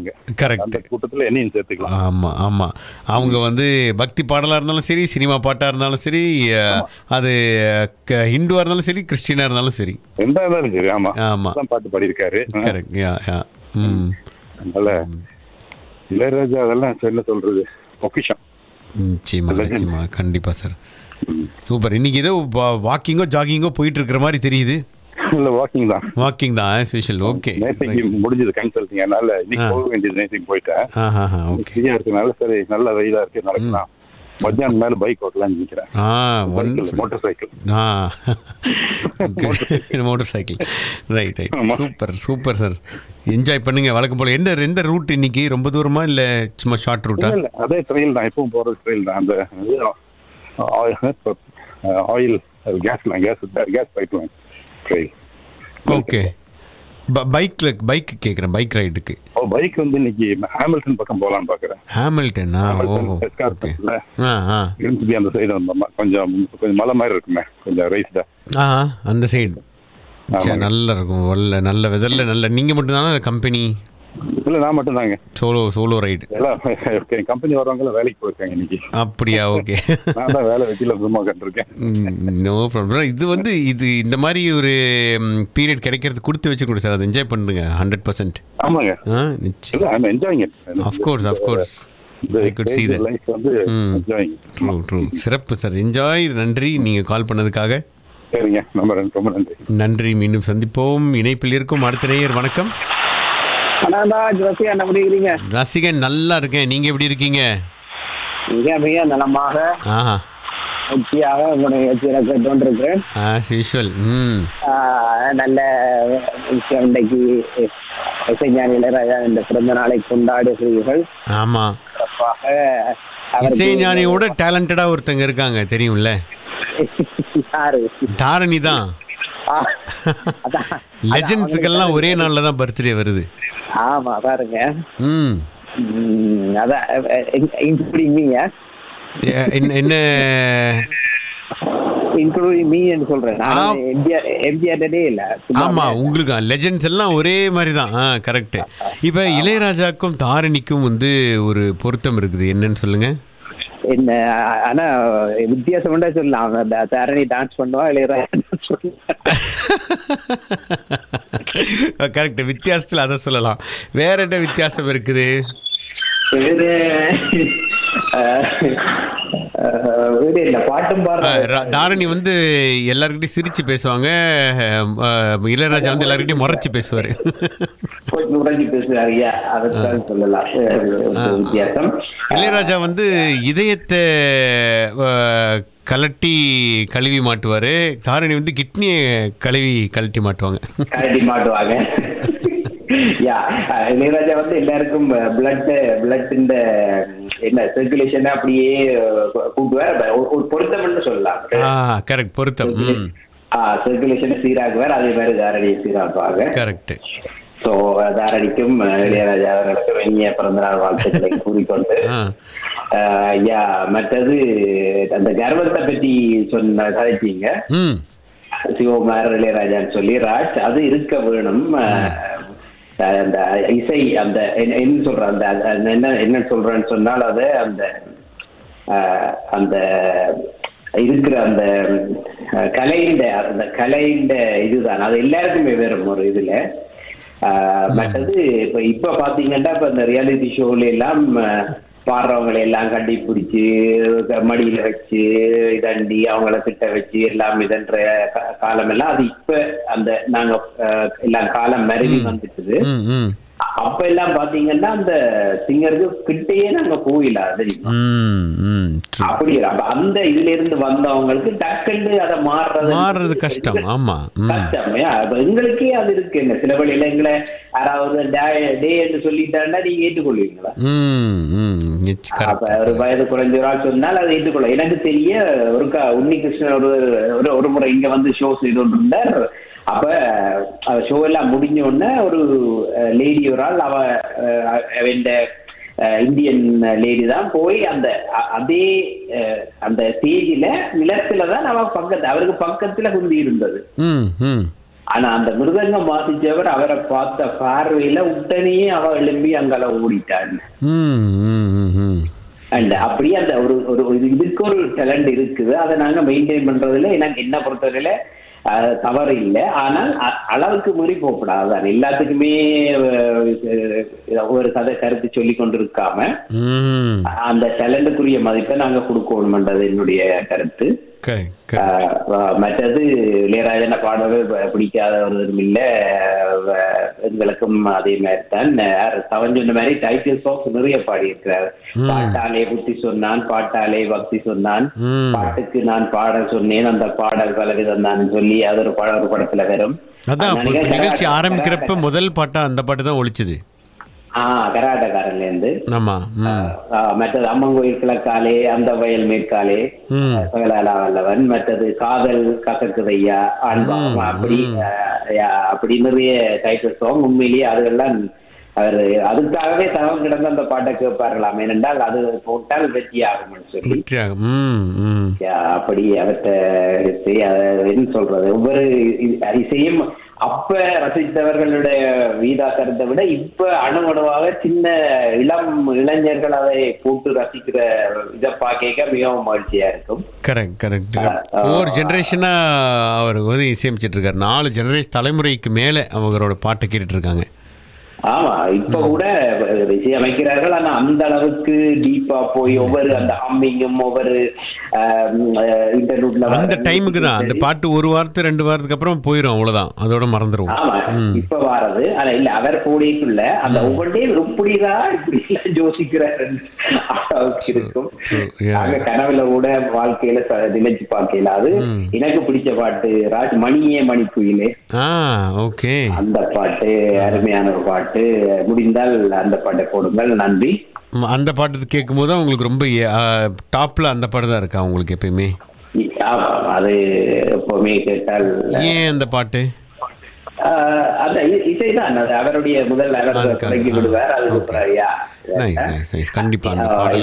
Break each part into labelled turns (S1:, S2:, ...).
S1: வருவாங்க.
S2: கரெக்ட்.
S1: அந்த கூட்டத்துல என்னையும் சேர்த்துக்கலாம்.
S2: ஆமாம் ஆமாம். அவங்க வந்து பக்தி பாடலாக இருந்தாலும் சரி, சினிமா பாட்டாக இருந்தாலும் சரி, அது ஹிந்துவாக இருந்தாலும் சரி, கிறிஸ்டினாக இருந்தாலும் சரி.
S1: எந்த இருந்தாலும் சரி. ஆமா,
S2: ஆமாம்.
S1: அதான் பாட்டு பாடியிருக்காரு.
S2: கரெக்ட். யா யா. ம்.
S1: அதனால இளையராஜா அதெல்லாம் என்ன சொல்றது, பொக்கிஷம்.
S2: நிச்சயமா
S1: Legend.
S2: நிச்சயமா. கண்டிப்பாக சார். சூப்பர். இன்னைக்கு ஏதோ வாக்கிங்கோ ஜாகிங்கோ போயிட்டு இருக்கிற மாதிரி தெரியுது.
S1: இல்ல, வாக்கிங் தான்.
S2: வாக்கிங் தான் ஸ்பெஷல். ஓகே.
S1: நேற்றுக்கு முடிஞ்சது கன்சல்டிங், அதனால இன்னைக்கு போக வேண்டியது நேற்றுக்கு போயிட்டேன்.
S2: ஓகே.
S1: ஃப்ரீயா இருக்கனால சரி, நல்ல வெயிலா இருக்கு, நடக்கலாம். மத்தியானம் மேல பைக் ஓட்டலாம்னு நினைக்கிறேன். Motor cycle.
S2: Motor cycle. Right right. Super super sir. Enjoy பண்ணுங்க வழக்கம் போல. எந்த ரூட் இன்னைக்கு? ரொம்ப தூரமா இல்ல சும்மா ஷார்ட் ரூட்டா?
S1: இல்ல, அதே ட்ரெயில் தான், எப்பவும் போறது ட்ரெயில் தான். அந்த oil case pipeline trail.
S2: Okay. Bike கேட்குறேன், பைக் ரைடுக்கு.
S1: பைக் வந்து இன்னைக்கு ஹாமில்டன் பக்கம் போகலான்னு பாக்குறேன்.
S2: ஹாமில்டன்.
S1: அந்த சைடு வந்தோம்னா கொஞ்சம் மலை மாதிரி இருக்குமே, கொஞ்சம் ரைஸ்டா.
S2: அந்த சைடு நல்லா இருக்கும். நல்ல வெதர்ல நல்ல. நீங்க மட்டும் தானே கம்பெனி?
S1: இல்ல, நான் மட்டும் தாங்க.
S2: Solo ride.
S1: எல்லாம் கம்பெனி வரவங்க வேலைக்கு போயிருக்காங்க இன்னைக்கு.
S2: அப்படியா? ஓகே.
S1: நான் தான் வேலை வெட்டில சும்மா கண்டிருக்கேன்.
S2: No problem. இது இந்த மாதிரி ஒரு பீரியட் கிடைக்கிறது கொடுத்து வச்சு கூட சார், அதை என்ஜாய் பண்ணுங்க 100%.
S1: ஆமாங்க.
S2: நிச்சயம்.
S1: ஐ அம் enjoying it.
S2: Of course I could see that.
S1: Life வந்து என்ஜாயிங்.
S2: ட்ரூ. சிறப்பு சார். என்ஜாய். நன்றி நீங்க கால் பண்ணதுக்காக.
S1: சரிங்க, ரொம்ப நன்றி.
S2: நன்றி. மீண்டும் சந்திப்போம். இணைப்பில் இருக்கும் அடுத்த நேயர். வணக்கம். ரசிகன் நல்லா இருக்கேன். நீங்க எப்படி இருக்கீங்க?
S3: மிக நலமாக
S2: ஆஹா
S3: கேட்டுருக்கிறேன். நல்ல விஷயம். இன்றைக்கு இசைஞானி இளையராஜா இந்த பிறந்த நாளை கொண்டாடுகிறீர்கள்.
S2: ஆமா. இசைஞானியோட டேலண்டடா ஒருத்தங்க இருக்காங்க, தெரியும்ல? தாரணி தான். லெஜெண்ட்ஸுக்கெல்லாம் ஒரே நாள்ல தான் பர்த்டே வருது.
S3: ஆமா, பாருங்க. அதான் இன்க்ளூடிங் மீ.
S2: என்ன
S3: இன்க்ளூடிங் மீ என்று சொல்றேன். எம்ஜிஆர் டே இல்ல.
S2: ஆமா, உங்களுக்கு லெஜெண்ட்ஸ் எல்லாம் ஒரே மாதிரி தான். கரெக்ட். இப்ப இளையராஜாக்கும் தாரணிக்கும் வந்து ஒரு பொருத்தம் இருக்குது. என்னன்னு சொல்லுங்க.
S3: என்ன ஆனா வித்தியாசம் சொல்லலாம். தாரணி டான்ஸ் பண்ணுவா, இளையராஜா டான்ஸ் பண்ணுவா.
S2: கரெக்ட். வித்தியாசத்துல அதை சொல்லலாம். வேற என்ன வித்தியாசம் இருக்குது? தாரணி வந்து எல்லார்கிட்டையும் சிரிச்சு பேசுவாங்க, இளையராஜா வந்து எல்லார்கிட்டையும் முறைச்சு பேசுவாரு. இளையராஜா வந்து இதயத்தை கலட்டி கழுவி மாட்டுவாரு, தாரணி வந்து கிட்னியை கழட்டி மாட்டுவாங்க.
S3: இளையராஜா வந்து எல்லாருக்கும் பிளட் இந்த என்ன சர்க்குலேஷன் அப்படியே கூட்டுவார். ஒரு பொருத்தம்னு சொல்லலாம்.
S2: கரெக்ட், பொருத்தம்.
S3: சர்க்குலேஷன் சீராக்குவார். அதே மாதிரி தாரணியை சீராக்குவாங்க.
S2: கரெக்ட்.
S3: ஸோ தாரணிக்கும் இளையராஜா அவர்களுக்கும் இனிய பிறந்தநாள் வாழ்த்துக்களை கூறிக்கொண்டு, மற்றது அந்த கர்வத்தை பற்றி சொன்ன கதைச்சிங்க. சிவகுமார் இளையராஜான்னு சொல்லி ராஜ் அது இருக்க வேணும். அந்த இசை அந்த என்ன சொல்ற அந்த என்ன சொல்றேன்னு சொன்னால் அது அந்த அந்த இருக்கிற அந்த கலையின் இதுதான். அது எல்லாருக்குமே வேறும் ஒரு இதுல. மற்றது இப்ப பாத்தீங்கன்னா இப்ப இந்த ரியாலிட்டி ஷோல எல்லாம் பாடுறவங்களை எல்லாம் கண்டி பிடிச்சி மடியில வச்சு இதண்டி அவங்கள திட்ட வச்சு எல்லாம் இதன்ற காலம் எல்லாம் அது இப்ப அந்த நாங்க எல்லாம் காலம் மருவி வந்துட்டுது. அப்ப எல்லாம் பாத்தீங்கன்னா அந்த சிங்கருக்கு கிட்டேயே நாங்க போயில தெரியுமா? அப்படி அந்த இதுல இருந்து வந்தவங்களுக்கு டக்குன்னு அதை மாறுறது கஷ்டம்.
S2: ஆமா,
S3: கஷ்டம். எங்களுக்கே அது இருக்கு. என்ன சில வழியில எங்களை யாராவது டே என்று சொல்லிட்டாண்டா நீங்க ஏற்றுக்கொள்வீங்களா? ஒரு வயது குறைஞ்ச ஒரு ஆள் சொன்னால் அதை ஏற்றுக்கொள்ள. எனக்கு தெரிய உன்னிகிருஷ்ணன் ஒரு முறை இங்க வந்து ஷோ செய்து கொண்டிருந்தார். அப்ப ஷோ எல்லாம் முடிஞ்ச உடனே ஒரு லேடி ஒரு ஆள் இந்த இந்தியன் லேடி தான் போய் அதே அந்த ஸ்டேஜில நிலத்துலதான் அவருக்கு பக்கத்துல குந்தி இருந்தது. ஆனா அந்த மிருதங்கம் வாசிச்சவர் அவரை பார்த்த பார்வையில உடனே அவ எழும்பி அங்கால ஓடிட்டான். அண்ட் அப்படியே அந்த ஒரு இதுக்கு ஒரு டேலண்ட் இருக்குது. அதை நாங்க மெயின்டைன் பண்றதுல எனக்கு என்ன பொறுத்தவரையில தவறு இல்லை. ஆனால் அளவுக்கு மீறி போகக்கூடாது. எல்லாத்துக்குமே ஒரு கருத்து சொல்லி கொண்டிருக்காம அந்த டேலண்டுக்குரிய மதிப்பை நாங்க கொடுக்கணும்ன்றது என்னுடைய கருத்து. மற்றது இளையராஜன பாடவே பிடிக்காதவர்களும் இல்லை, எங்களுக்கும் அதே மாதிரி தான். அவன் சொன்ன மாதிரி டைட்டில் சாங்ஸ் நிறைய பாடி இருக்கிறார். பாட்டாலே புத்தி சொன்னான், பாட்டாலே பக்தி சொன்னான், பாட்டுக்கு நான் பாடல் சொன்னேன், அந்த பாடல் பலவிதம் தான் சொல்லி அது ஒரு படத்துல வரும்.
S2: நிகழ்ச்சி ஆரம்பிக்கிறப்ப முதல் பாட்டா அந்த பாட்டு தான் ஒழிச்சது.
S3: கராட்டக்காரன்ல இருந்து மற்றது அம்மன் கோயில் கிழக்காலே, அந்த வயல் மேற்காலே, வல்லவன், மற்றது காதல் கசக்குதையா, ஆண்பாவம், அப்படி நிறைய டைட்டில் சாங். உண்மையிலேயே அதுகெல்லாம் அவர் அதுக்காகவே தவம் கிடந்த அந்த பாட்டை கேட்பார்களாம். ஏனென்றால் அது போட்டால் வெற்றி ஆகும் சொல்லி அப்படி அவர்கிட்ட என்ன சொல்றது, ஒவ்வொரு இசையும் அப்ப ரசித்தவர்களுடைய வீதாக்கரத்தை விட இப்ப அணுவணுவாக சின்ன இளைஞர்கள் அதை போட்டு ரசிக்கிற இதை பார்க்க மிகவும் மகிழ்ச்சியா இருக்கும்.
S2: கரெக்ட். 4 ஜெனரேஷனா அவர் வந்து இசையமைச்சிட்டு இருக்காரு. 4 ஜெனரேஷன் தலைமுறைக்கு மேல அவங்களோட பாட்டை கேட்டுட்டு இருக்காங்க.
S3: ஆமா, இப்ப கூட இசையமைக்கிறார்கள். ஆனா அந்த அளவுக்கு டீப்பா போய் ஒவ்வொரு அந்த ஹம்மிங்கும் ஒவ்வொரு இன்டர்நெட்ல
S2: அந்த டைமுக்கு தான் அந்த பாட்டு 1 வாரத்து 2 வாரத்துக்கு அப்புறம் போயிடும், அவ்வளவுதான், அதோட மறந்துடும்.
S3: ஆமா, இப்ப வாரது. ஆனா இல்ல, அவர் போடிக்குள்ள அந்த ஒவ்வொன்றையும் எப்படிதான் இப்படி எல்லாம் யோசிக்கிறார் அளவுக்கு இருக்கும். அங்க கனவுல கூட வாழ்க்கையில நினைச்சு பார்க்கல. அது எனக்கு பிடிச்ச பாட்டு மணியே மணிக்குயிலே, அந்த பாட்டு அருமையான ஒரு பாட்டு. முடிந்தால் அந்த பாட்டை போடுங்கள். நன்றி.
S2: அந்த பாட்டு கேட்கும் போது உங்களுக்கு ரொம்ப டாப்ல அந்த பாட்டு தான் இருக்கா உங்களுக்கு எப்பயுமே?
S3: அது எப்பவுமே கேட்டால்
S2: ஏன் அந்த பாட்டு
S3: அந்த இசைதான் அவருடைய முதல் தொடங்கி விடுவார்.
S2: கண்டிப்பா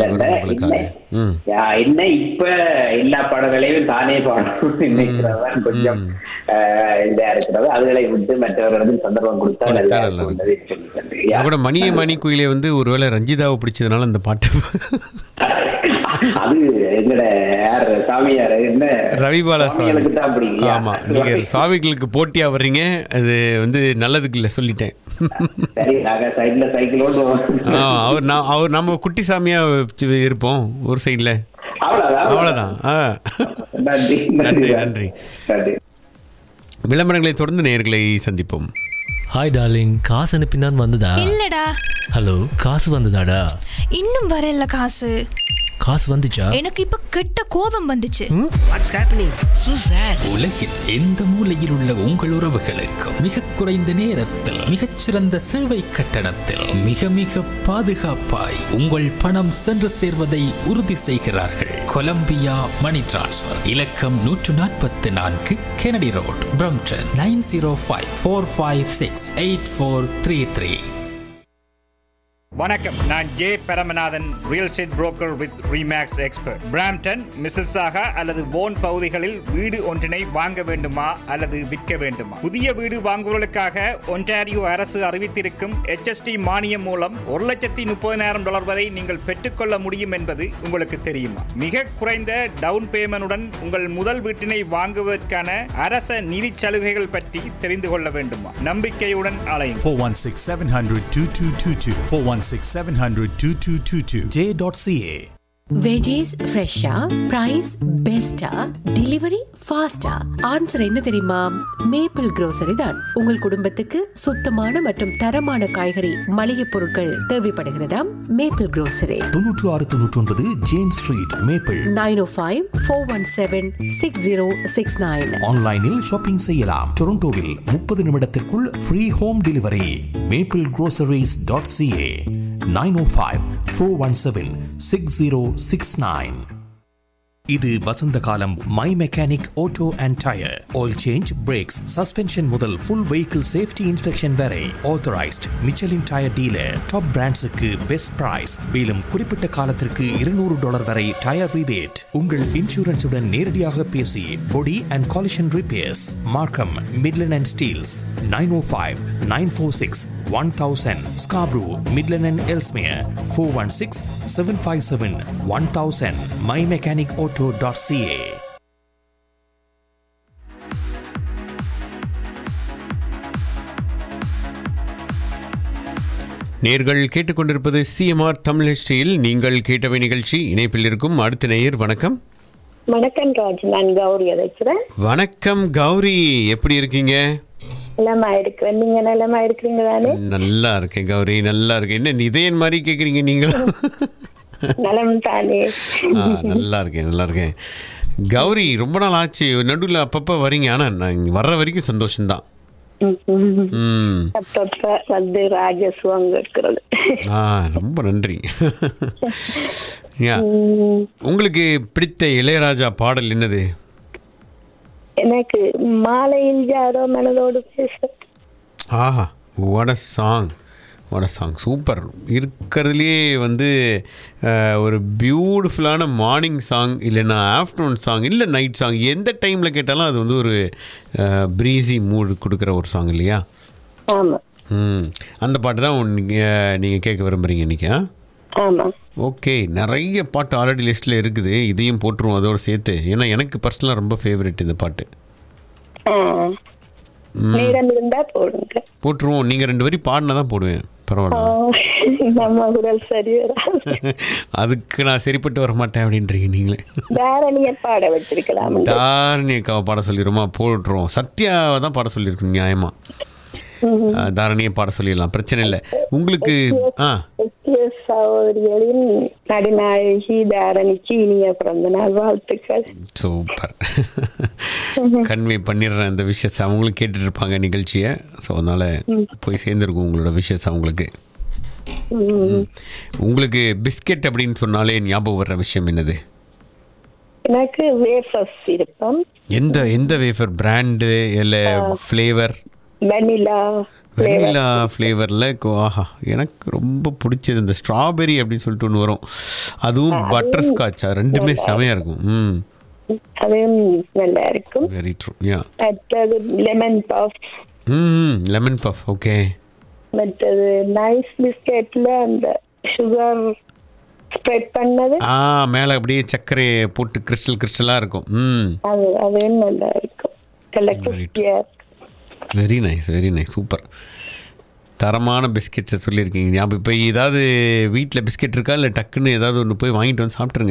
S3: என்ன இப்ப எல்லா பாடங்களையும் தானே பாடணும் நினைக்கிறவன் கொஞ்சம் இதா இருக்கிறது. அதுகளை விட்டு மற்றவர்களுக்கு சந்தர்ப்பம் கொடுத்தா
S2: மணியே மணி குயிலே வந்து ஒருவேளை ரஞ்சிதாவை பிடிச்சதுனால அந்த பாட்டு
S3: அது எங்கட சாமியார் என்ன
S2: ரவிபாலா
S3: சாமிகளுக்கு தான் பிடிக்கும்.
S2: ஆமா, நீங்க சாமிகளுக்கு போட்டியா வர்றீங்க, அது வந்து நல்லதுக்கு இல்ல சொல்லிட்டேன்.
S3: சரி, நாங்க சைடுல சைக்கிள் ஓடுவோம்.
S2: அவர் நம்ம குட்டி சாமியா இருப்போம் ஒரு சைடுல, அவ்வளவுதான்.
S3: நன்றி
S2: நன்றி நன்றி. விளம்பரங்களை தொடர்ந்து நேயர்களை சந்திப்போம்.
S4: ஹாய் டார்லிங், காசு அனுப்பினான் வந்ததா?
S5: இல்லடா.
S4: ஹலோ, காசு வந்ததாடா?
S5: இன்னும் வரல. காசு
S4: வந்துச்சா?
S5: எனக்கு இப்ப கெட்ட கோபம் வந்துச்சு.
S6: What's happening? So sad.
S7: உலகில் எந்த மூலையில் உள்ள உங்கள் உறவுகளுக்கு மிக குறைந்த நேரத்தில் மிகச்சிறந்த சேவை கட்டணத்தில் மிக மிக பாதுகாப்பாய் உங்கள் பணம் சென்று சேர்வதை உறுதி செய்கிறார்கள். கொலம்பியா மணி டிரான்ஸ்ஃபர். இலக்கம் 144 கெனடி ரோட், பிரம்டன் 9054568433.
S8: வணக்கம், நான் J Paramanathan, real estate broker with remakes expert. Brampton, Mississauga அல்லது போன் பகுதிகளில் வீடு ஒன்றினை வாங்க வேண்டுமா அல்லது விற்க வேண்டுமா? புதிய வீடு வாங்குவதற்காக ஒன்டாரியோ அரசு அறிவித்திருக்கும் HST மானியம் மூலம் $130,000 வரை நீங்கள் பெற்றுக்கொள்ள முடியும் என்பது உங்களுக்கு தெரியுமா? மிக குறைந்த டவுன் பேமெண்டுடன் உங்கள் முதல் வீட்டினை வாங்குவதற்கான அரச நிதி சலுகைகள் பற்றி தெரிந்து கொள்ள வேண்டுமா? நம்பிக்கையுடன் அலையுங்கள்.
S9: 416-700-2222 416-700-2222 J.ca.
S10: வெஜிஸ் ஃப்ரெஷ்ஷா, பிரைஸ் பெஸ்டா, டெலிவரி ஃபாஸ்டா? ஆன்சர் என்ன தெரியுமா? மேப்பிள் grocery தான். உங்கள் குடும்பத்துக்கு சுத்தமான மற்றும் தரமான காய்கறி மளிகை பொருட்கள் தேவைப்படுகிறதா? Maple grocery
S9: 9699 James street, maple.
S10: 905-417-6069.
S9: ஆன்லைனில் ஷாப்பிங் செய்யலாம். டொரண்டோவில் 30 நிமிடத்திற்குள் ஃப்ரீ ஹோம் டெலிவரி. maplegroceries.ca 905-417-6069. இது வசந்த காலம். My mechanic auto and tyre oil change, breaks, suspension முதல் ஃபுல் வெஹிக்கிள் சேஃப்டி இன்ஸ்பெக்ஷன் வரை authorised Michelin tyre dealer. Top பிராண்ட்ஸுக்கு best price. மேலும் குறிப்பிட்ட காலத்திற்கு $200 வரை டயர் ரிபேட். உங்கள் இன்சூரன்ஸுடன் நேரடியாக பேசி பொடி அண்ட் காலிஷன் ரிப்பேர்ஸ் மார்க்கம், Midland and Steeles. 905-946-1000 Scarborough, Midland and Ellesmere. 416-757-1000 mymechanicauto.ca.
S2: நேர்கள் கேட்டுக்கொண்டிருப்பது சிஎம்ஆர் தமிழ் ஹிஸ்டரியில் நீங்கள் கேட்டவை நிகழ்ச்சி. இணைப்பில் இருக்கும் அடுத்த நேயர். வணக்கம்.
S11: வணக்கம் ராஜ், நான் கௌரி அழைக்கிறேன்.
S2: வணக்கம் கௌரி, எப்படி இருக்கீங்க?
S11: நலமா இருக்கிறேன். நீங்க நலமா இருக்கிறீங்க தானே?
S2: நல்லா இருக்கேன் கௌரி, நல்லா இருக்கேன். என்ன இதயன் மாதிரி கேட்குறீங்க நீங்களும்?
S11: நலம் தானே.
S2: நல்லா இருக்கேன், நல்லா இருக்கேன் கௌரி. ரொம்ப நாள் ஆச்சு, நடுவில் அப்பப்போ வரீங்க. ஆனால் நான் வர்ற வரைக்கும் சந்தோஷம்தான்.
S11: அப்பப்ப வந்து ராஜசுவங்க இருக்கிறது.
S2: ரொம்ப நன்றி. உங்களுக்கு பிடித்த இளையராஜா பாடல் என்னது?
S11: எனக்கு மாலையில் யாரோ மனதோடு பேச.
S2: ஆஹா, what a song, what a song, super. இருக்கிறதுலே வந்து ஒரு பியூட்டிஃபுல்லான மார்னிங் சாங், இல்லைன்னா ஆஃப்டர்நூன் சாங், இல்லை நைட் சாங், எந்த டைமில் கேட்டாலும் அது வந்து ஒரு ப்ரீஸி மூடு கொடுக்குற ஒரு சாங் இல்லையா? அந்த பாட்டு தான் நீங்கள் கேட்க விரும்புகிறீங்க இன்றைக்கி?
S11: ஆமாம்.
S2: ஓகே, நிறைய பாட்டு ஆல்ரெடி லிஸ்ட்டில் இருக்குது. இதையும் போட்டுருவோம் அதோடு சேர்த்து. ஏன்னா எனக்கு பர்சனலாக ரொம்ப ஃபேவரெட் இந்த பாட்டு. போட்டுருவோம். நீங்கள் 2 வரி பாடினா தான் போடுவேன். பரவாயில்ல, அதுக்கு நான் சரிப்பட்டு வர மாட்டேன் அப்படின்றீங்க நீங்களே. தாரணியக்காவை பாட சொல்லிடுமா? போட்டுருவோம். சத்யாவை தான் பாட சொல்லியிருக்கோம் நியாயமா. தாரணியை பாட சொல்லிடலாம், பிரச்சனை இல்லை. உங்களுக்கு
S11: சகோதரிகளின் நடுநாயகி தாரணிக்கு இனிய பிறந்த நாள் வாழ்த்துக்கள்.
S2: சூப்பர், கன்வே பண்ணிடுறேன் இந்த விஷயத்தை. அவங்களும் கேட்டுட்டு இருப்பாங்க நிகழ்ச்சியை. ஸோ அதனால போய் சேர்ந்துருக்கும் உங்களோட விஷயத்தை அவங்களுக்கு. உங்களுக்கு பிஸ்கெட் அப்படின்னு சொன்னாலே ஞாபகம் வர்ற விஷயம் என்னது?
S11: எனக்கு வேஃபர்ஸ் விருப்பம்.
S2: எந்த வேஃபர் பிராண்டு இல்லை ஃப்ளேவர்?
S11: வெனிலா
S2: ஃப்ளேவரில். ஆஹா, எனக்கு ரொம்ப பிடிச்சது இந்த ஸ்ட்ராபெரி அப்படின்னு சொல்லிட்டு ஒன்று வரும், அதுவும் பட்டர் ஸ்காட்சா, ரெண்டுமே செமையாக இருக்கும்.
S11: அதுவும் நல்லா இருக்கும்.
S2: Very true. யா,
S11: lemon puff.
S2: Lemon puff. Okay.
S11: மற்றது நைஸ் பிஸ்கெட்ல அந்த சுகர் ஸ்ப்ரெட் பண்ணது,
S2: மேலே அப்படியே சர்க்கரை போட்டு கிறிஸ்டலாக இருக்கும்.
S11: அதுவும் நல்லா இருக்கும்.
S2: Very nice, very nice, super. தரமான பிஸ்கெட்ஸை சொல்லியிருக்கீங்க. ஞாபகம் இப்போ ஏதாவது வீட்டில் பிஸ்கெட் இருக்கா, இல்லை டக்குன்னு ஏதாவது ஒன்று போய் வாங்கிட்டு வந்து சாப்பிட்ருங்க.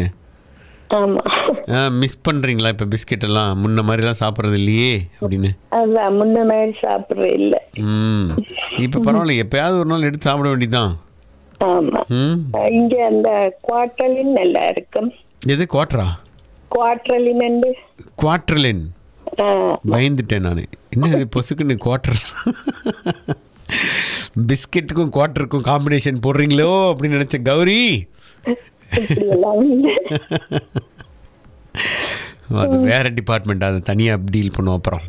S2: மிஸ் பண்ணுறீங்களா இப்போ பிஸ்கெட் எல்லாம்? முன்ன மாதிரிலாம் சாப்பிட்றது இல்லையே அப்படின்னு.
S11: முன்ன மாதிரி சாப்பிட்றது இல்லை.
S2: இப்போ பரவாயில்ல, எப்பயாவது ஒரு நாள் எடுத்து சாப்பிட வேண்டியதுதான்.
S11: இங்க அந்த குவார்டர்லின் நல்லா இருக்கும்.
S2: எது குவார்டரா? குவார்டர்லின் பயந்துட்டேன் நான். என்ன பொசுக்குன்னு குவார்டர் பிஸ்கெட்டுக்கும் குவார்டருக்கும் காம்பினேஷன் போடுறீங்களோ அப்படின்னு நினைச்ச கௌரி. அது வேற டிபார்ட்மெண்ட், அது தனியாக டீல் பண்ணுவோம் அப்புறம்.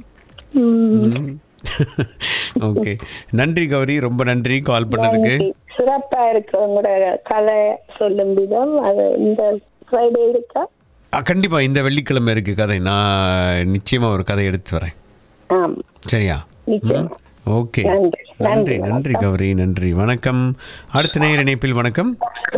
S2: ஓகே, நன்றி கௌரி, ரொம்ப நன்றி கால் பண்ணதுக்கு.
S11: சிறப்பா இருக்கு உங்களோட கதை சொல்லும் விதம். அது இந்த ஃப்ரைடே இருக்கா?
S2: கண்டிப்பாக இந்த வெள்ளிக்கிழமை இருக்கு கதை. நான் நிச்சயமாக ஒரு கதை எடுத்து வரேன். சரியா? ஓகே, நன்றி நன்றி கௌரி, நன்றி. வணக்கம். அடுத்த நேயர் இணைப்பில். வணக்கம்.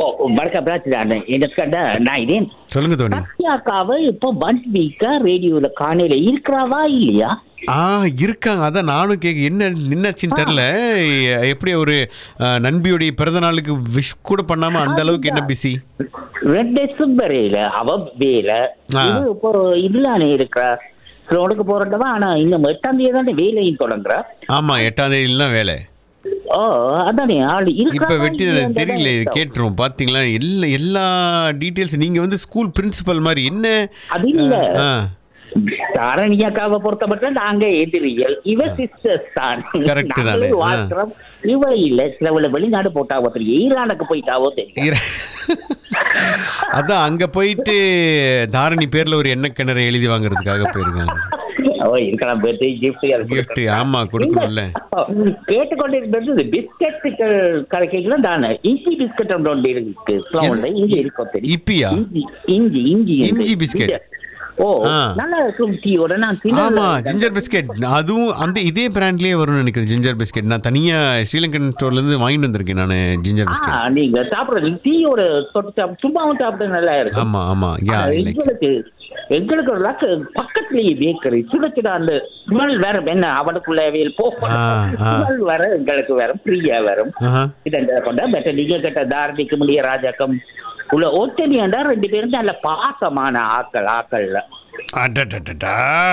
S2: சொல்லுங்க தோனி.
S12: இப்போ ஒன் வீக்கா ரேடியோல காணையில இருக்கிறாவா இல்லையா?
S2: இருக்காங்க. அதான் நானும் கேட்க என்னாச்சுன்னு தெரியல. எப்படி ஒரு நண்பியுடைய பிறந்த நாளுக்கு விஷ் கூட பண்ணாம அந்த அளவுக்கு என்ன பிஸி?
S12: 2 டிசம்பர்ல அவ வேலை இப்போ இதுலானே இருக்கிற ரோடுக்கு போறதவா. ஆனா இன்னும் 8ஆம் தேதி தானே வேலையும் தொடங்குற.
S2: ஆமா, 8ஆம் தேதியில வேலை.
S12: அதானே ஆளு
S2: இப்ப வெட்டி தெரியல, கேட்டுரும். பாத்தீங்களா எல்லா டீடைல்ஸ். நீங்க வந்து ஸ்கூல் பிரின்சிபல் மாதிரி என்ன?
S12: அது இல்ல, தாரணியாக்காவை பொறுத்த மட்டும் நாங்க எதிரிகள், இவ சிஸ்டர்ஸ் தான்.
S2: Correct தானே.
S12: வாழ்க்கிறோம். இவ இல்ல சில வெளிநாடு போட்டாவோ தெரியும், ஈரானுக்கு போயிட்டாவோ தெரியும்.
S2: அதான் அங்க போயிட்டு தாரணி பேர்ல ஒரு எண்ணெய் கிணறு எழுதி வாங்குறதுக்காக போயிருக்காங்க. கிஃப்ட் ஆமா கொடுக்கணும்ல.
S12: கேட்டுக்கொண்டிருந்தது பிஸ்கெட்டுகள் கடைக்கலாம் தானே. இஞ்சி பிஸ்கட் ஒன்று இருக்கு, இஞ்சி இருக்கும் தெரியும்.
S2: இப்பியா?
S12: இஞ்சி இஞ்சி
S2: இஞ்சி பிஸ்கட்.
S12: ஓ நல்லா இருக்கும் டீயோட. நான்
S2: ஆமா ஜிஞ்சர் பிஸ்கெட், அதுவும் அந்த இதே பிராண்ட்லயே வரும்னு நினைக்கிறேன். ஜிஞ்சர் பிஸ்கெட் நான் தனியா ஸ்ரீலங்கன் ஸ்டோர்ல இருந்து வாங்கிட்டு வந்திருக்கேன் நான். ஜிஞ்சர் பிஸ்கெட்
S12: நீங்க சாப்பிடுறது டீயோட சும்மாவும் சாப்பிட நல்லா இருக்கும்.
S2: ஆமா ஆமா.
S12: எங்களுக்கு பக்கத்துலயே பேக்கரி சுட சுட அந்த ஸ்மெல் வேற. என்ன அவனுக்குள்ள ஸ்மெல் வேற, எங்களுக்கு வேற ஃப்ரீயா வரும். இதை கொண்டா பெட்டர். நீங்க கேட்ட தாரணிக்கு முடிய ராஜாக்கம் உள்ள ஒத்தனியாண்டா 2 பேரும் நல்ல பாசமான ஆக்கள்ல.